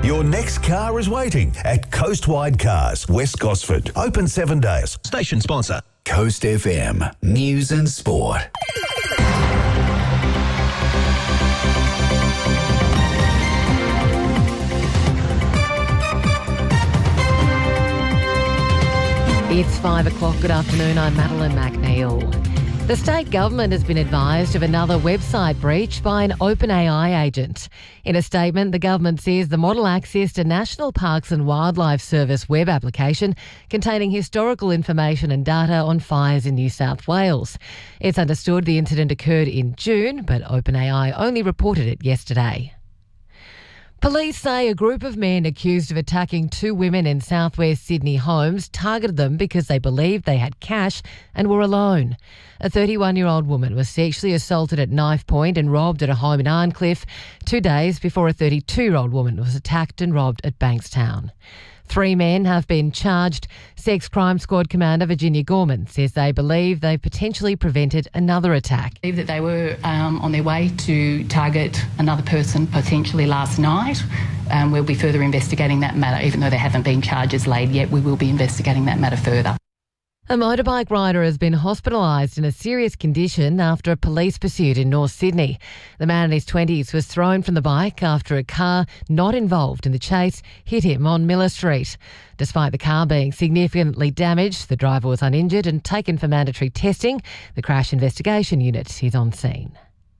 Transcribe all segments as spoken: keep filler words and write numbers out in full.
Your next car is waiting at Coastwide Cars, West Gosford. Open seven days. Station sponsor. Coast F M, News and Sport. It's five o'clock. Good afternoon. I'm Madeline McNeil. The state government has been advised of another website breach by an OpenAI agent. In a statement, the government says the model accessed a National Parks and Wildlife Service web application containing historical information and data on fires in New South Wales. It's understood the incident occurred in June, but OpenAI only reported it yesterday. Police say a group of men accused of attacking two women in southwest Sydney homes targeted them because they believed they had cash and were alone. A thirty-one-year-old woman was sexually assaulted at knife point and robbed at a home in Arncliffe two days before a thirty-two-year-old woman was attacked and robbed at Bankstown. Three men have been charged. Sex Crime Squad Commander Virginia Gorman says they believe they potentially prevented another attack. I believe that they were um, on their way to target another person potentially last night. Um, we'll be further investigating that matter. Even though there haven't been charges laid yet, we will be investigating that matter further. A motorbike rider has been hospitalised in a serious condition after a police pursuit in North Sydney. The man in his twenties was thrown from the bike after a car not involved in the chase hit him on Miller Street. Despite the car being significantly damaged, the driver was uninjured and taken for mandatory testing. The Crash Investigation Unit is on scene.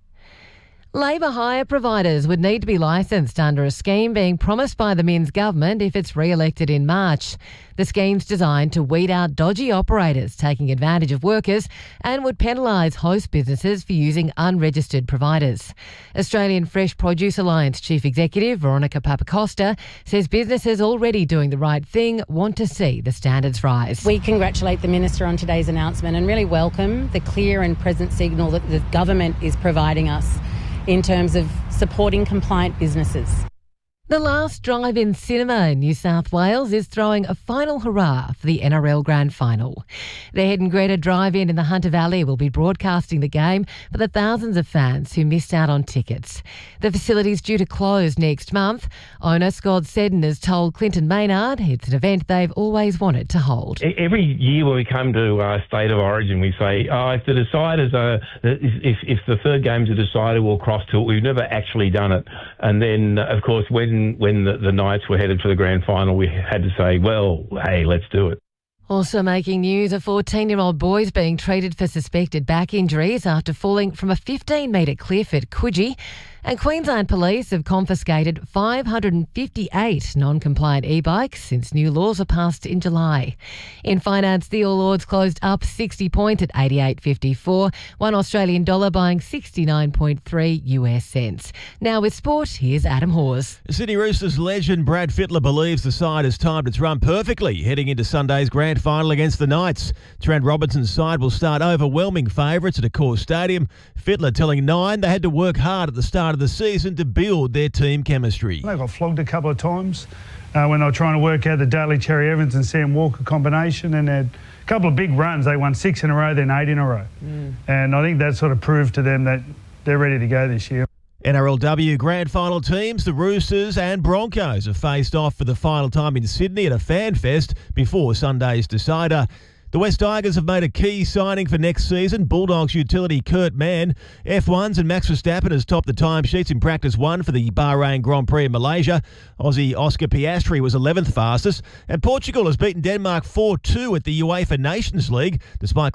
Labour hire providers would need to be licensed under a scheme being promised by the Minns government if it's re-elected in March. The scheme's designed to weed out dodgy operators taking advantage of workers and would penalise host businesses for using unregistered providers. Australian Fresh Produce Alliance Chief Executive Veronica Papacosta says businesses already doing the right thing want to see the standards rise. We congratulate the Minister on today's announcement and really welcome the clear and present signal that the government is providing us in terms of supporting compliant businesses. The last drive-in cinema in New South Wales is throwing a final hurrah for the N R L Grand Final. The Head and Greta Drive-In in the Hunter Valley will be broadcasting the game for the thousands of fans who missed out on tickets. The facility is due to close next month. Owner Scott Seddon has told Clinton Maynard it's an event they've always wanted to hold. Every year when we come to uh, State of Origin, we say, oh, if the deciders are, if, if the third game's a decider, we'll cross to it. We've never actually done it. And then, of course, when when the, the Knights were headed for the grand final, we had to say, well, hey, let's do it. Also making news, a fourteen-year-old boy is being treated for suspected back injuries after falling from a fifteen-metre cliff at Coogee. And Queensland Police have confiscated five hundred fifty-eight non-compliant e-bikes since new laws were passed in July. In finance, the All Ords closed up sixty points at eighty-eight fifty-four, one Australian dollar buying sixty-nine point three U S cents. Now with sport, here's Adam Hawes. Sydney Roosters legend Brad Fittler believes the side has timed its run perfectly heading into Sunday's grand final against the Knights. Trent Robinson's side will start overwhelming favourites at Accor Stadium. Fittler telling Nine they had to work hard at the start of the season to build their team chemistry. They got flogged a couple of times uh, when they were trying to work out the Daly Cherry Evans and Sam Walker combination, and they had a couple of big runs. They won six in a row, then eight in a row. Mm. And I think that sort of proved to them that they're ready to go this year. N R L W grand final teams, the Roosters and Broncos, have faced off for the final time in Sydney at a fan fest before Sunday's decider. The West Tigers have made a key signing for next season. Bulldogs utility Kurt Mann. F ones and Max Verstappen has topped the timesheets in practice one for the Bahrain Grand Prix in Malaysia. Aussie Oscar Piastri was eleventh fastest. And Portugal has beaten Denmark four two at the UEFA Nations League, despite